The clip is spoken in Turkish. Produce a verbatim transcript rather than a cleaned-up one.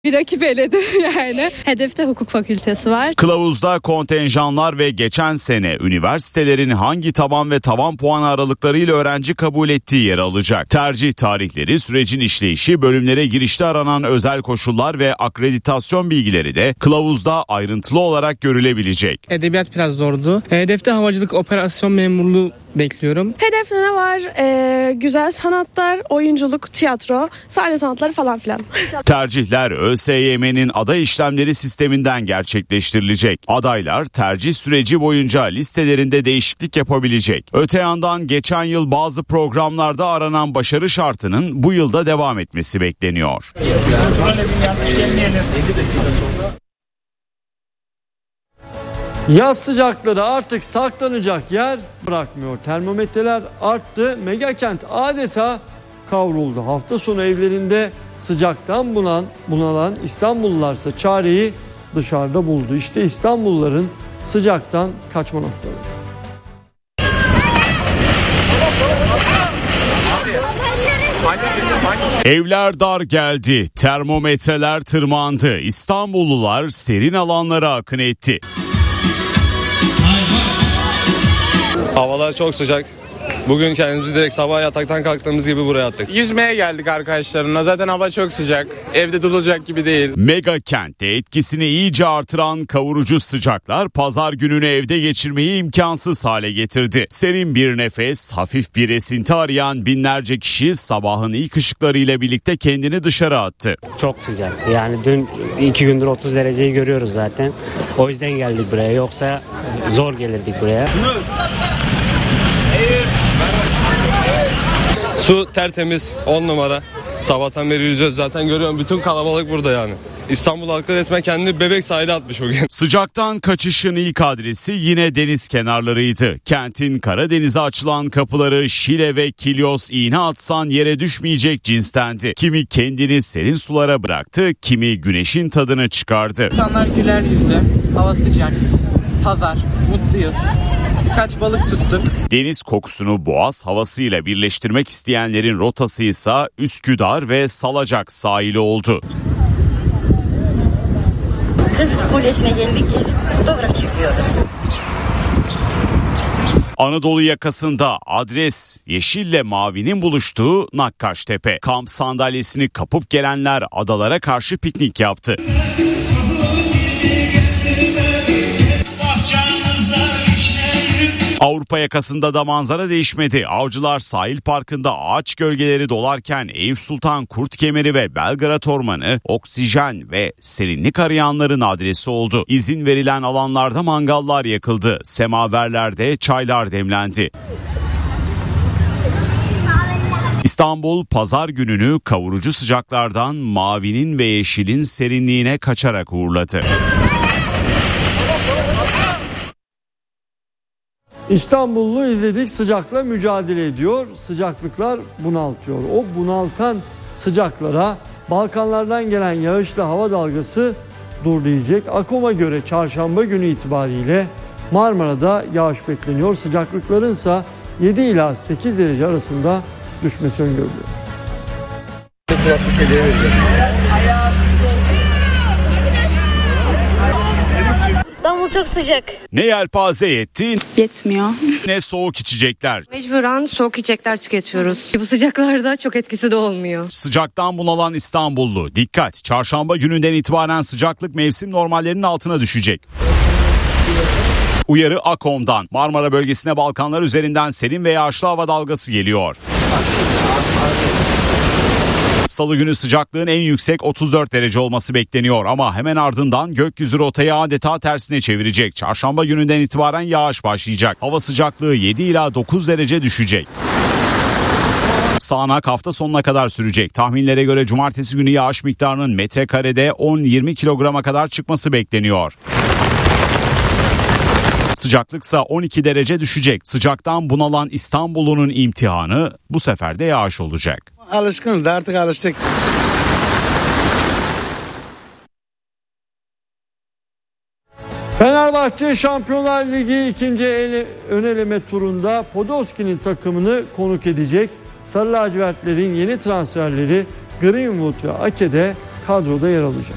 bir rakip eledim yani. Hedefte hukuk fakültesi var. Kılavuzda kontenjanlar ve geçen sene üniversitelerin hangi taban ve tavan puanı aralıklarıyla öğrenci kabul ettiği yer alacak. Tercih tarihleri, sürecin işleyişi, bölümlere girişte aranan özel koşullar ve akreditasyon bilgileri de kılavuzda ayrıntılı olarak görülebilecek. Edebiyat biraz zordu. Hedefte havacılık, operasyon memurluğu bekliyorum. Hedefte ne var? Ee, güzel sanatlar, oyunculuk, tiyatro, sahne sanatları falan filan. Tercihler ÖSYM'nin aday işlemleri sisteminden gerçekleştirilecek. Adaylar tercih süreci boyunca listelerinde değişiklik yapabilecek. Öte yandan geçen yıl bazı programlarda aranan başarı şartının bu yılda devam etmesi bekleniyor. Yaz sıcakları artık saklanacak yer bırakmıyor. Termometreler arttı. Megakent adeta kavruldu. Hafta sonu evlerinde sıcaktan bunan, bunalan İstanbullularsa çareyi dışarıda buldu. İşte İstanbulluların sıcaktan kaçma noktaları. Evler dar geldi, termometreler tırmandı. İstanbullular serin alanlara akın etti. Havalar çok sıcak. Bugün kendimizi direkt sabah yataktan kalktığımız gibi buraya attık. Yüzmeye geldik arkadaşlarımla. Zaten hava çok sıcak. Evde durulacak gibi değil. Mega kentte etkisini iyice artıran kavurucu sıcaklar pazar gününü evde geçirmeyi imkansız hale getirdi. Serin bir nefes, hafif bir esinti arayan binlerce kişi sabahın ilk ışıklarıyla birlikte kendini dışarı attı. Çok sıcak. Yani dün iki gündür otuz dereceyi görüyoruz zaten. O yüzden geldik buraya. Yoksa zor gelirdik buraya. Su tertemiz, on numara. Sabahtan beri yüzüyoruz zaten, görüyorum bütün kalabalık burada yani. İstanbul halkı resmen kendini bebek sahile atmış bugün. Sıcaktan kaçışın ilk adresi yine deniz kenarlarıydı. Kentin Karadeniz'e açılan kapıları Şile ve Kilyos iğne atsan yere düşmeyecek cinstendi. Kimi kendini serin sulara bıraktı, kimi güneşin tadını çıkardı. İnsanlar güler yüzlü, hava sıcak, pazar, mutluyuz. Birkaç balık tuttuk. Deniz kokusunu boğaz havasıyla birleştirmek isteyenlerin rotası ise Üsküdar ve Salacak sahili oldu. Kız Kulesi'ne geldik, fotoğraf çekiyoruz. Anadolu yakasında adres yeşille mavinin buluştuğu Nakkaştepe. Kamp sandalyesini kapıp gelenler adalara karşı piknik yaptı. Avrupa yakasında da manzara değişmedi. Avcılar Sahil Parkı'nda ağaç gölgeleri dolarken Eyüp Sultan Kurtkemeri ve Belgrad Ormanı oksijen ve serinlik arayanların adresi oldu. İzin verilen alanlarda mangallar yakıldı. Semaverlerde çaylar demlendi. İstanbul pazar gününü kavurucu sıcaklardan mavinin ve yeşilin serinliğine kaçarak uğurladı. İstanbullu izledik, sıcakla mücadele ediyor. Sıcaklıklar bunaltıyor. O bunaltan sıcaklara Balkanlardan gelen yağışlı hava dalgası dur diyecek. AKOM'a göre çarşamba günü itibariyle Marmara'da yağış bekleniyor. Sıcaklıkların ise yedi ila sekiz derece arasında düşmesi öngörülüyor. İstanbul çok sıcak. Ne yelpaze yetti, Yetmiyor. ne soğuk içecekler. Mecburen soğuk içecekler tüketiyoruz. Bu sıcaklarda çok etkisi de olmuyor. Sıcaktan bunalan İstanbullu. Dikkat! Çarşamba gününden itibaren sıcaklık mevsim normallerinin altına düşecek. Uyarı AKOM'dan. Marmara bölgesine Balkanlar üzerinden serin ve yağışlı hava dalgası geliyor. Salı günü sıcaklığın en yüksek otuz dört derece olması bekleniyor ama hemen ardından gökyüzü rotayı adeta tersine çevirecek. Çarşamba gününden itibaren yağış başlayacak. Hava sıcaklığı yedi ila dokuz derece düşecek. Sağanak hafta sonuna kadar sürecek. Tahminlere göre cumartesi günü yağış miktarının metrekarede on yirmi kilograma kadar çıkması bekleniyor. Sıcaklıksa on iki derece düşecek. Sıcaktan bunalan İstanbul'un imtihanı bu sefer de yağış olacak. Alışkınız da artık alıştık. Fenerbahçe Şampiyonlar Ligi ikinci ele, ön eleme turunda Podolski'nin takımını konuk edecek. Sarı lacivertlerin yeni transferleri Greenwood ve Ake'de kadroda yer alacak.